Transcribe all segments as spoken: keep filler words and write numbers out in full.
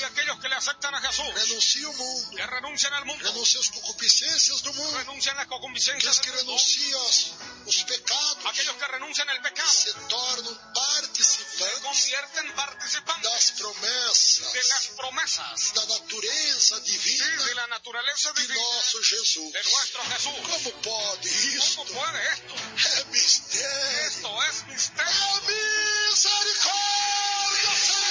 aquellos que le aceptan a Jesús, renuncie o mundo, que renuncian al mundo, renuncie às concupiscências do mundo, renuncian a las aqueles concupiscencias que del mundo, renunciam aos, aos pecados, aquellos que renuncian al pecado, se tornam se participantes convierten en participantes das promessas, de las promesas, da natureza sí, divina de la naturaleza de divina nosso Jesus. de nuestro Jesús. Como pode isto? ¿Cómo puede esto? É mistério. Esto es misterio. É misericórdia,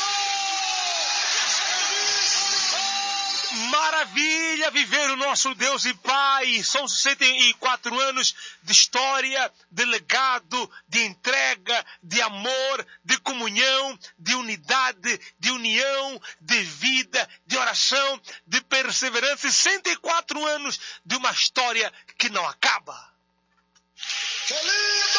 Senhor! Maravilha viver o nosso Deus e Pai. São sessenta e quatro anos de história, de legado, de entrega, de amor, de comunhão, de unidade, de união, de vida, de oração, de perseverança. sessenta e quatro anos de uma história que não acaba. Que lindo!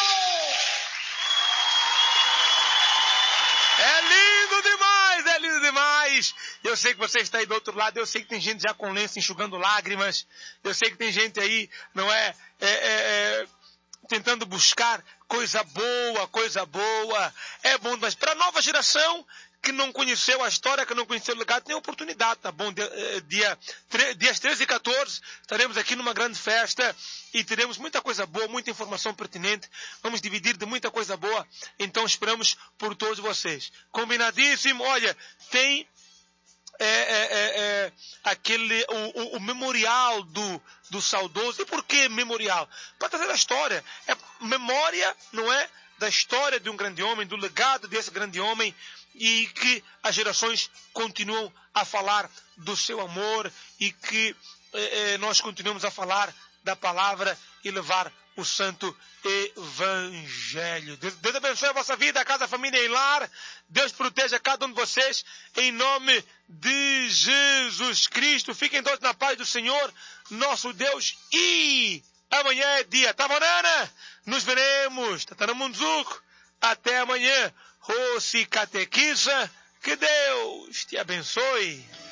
É lindo demais, é lindo demais. Eu sei que você está aí do outro lado, eu sei que tem gente já com lenço enxugando lágrimas, eu sei que tem gente aí, não é, é, é, é tentando buscar coisa boa, coisa boa. É bom, mas para a nova geração que não conheceu a história, que não conheceu o legado, tem oportunidade, tá bom? Dia, dia, dias treze e quatorze estaremos aqui numa grande festa e teremos muita coisa boa, muita informação pertinente. Vamos dividir de muita coisa boa, então esperamos por todos vocês. Combinadíssimo? Olha, tem é, é, é, aquele, o, o, o memorial do, do saudoso. E por que memorial? Para trazer a história. É memória, não é? Da história de um grande homem, do legado desse grande homem, e que as gerações continuam a falar do seu amor e que eh, nós continuamos a falar da palavra e levar o santo evangelho. Deus, Deus abençoe a vossa vida, a casa, a família e lar. Deus proteja cada um de vocês em nome de Jesus Cristo. Fiquem todos na paz do Senhor, nosso Deus. E amanhã é dia. Tá, Bonana? Nos veremos. Tataramunzuco. Até amanhã. Rosi Catequiza, que Deus te abençoe.